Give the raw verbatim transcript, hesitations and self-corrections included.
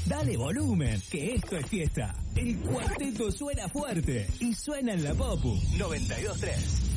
Dale volumen, que esto es fiesta. El cuarteto suena fuerte y suena en la Popu noventa y dos tres.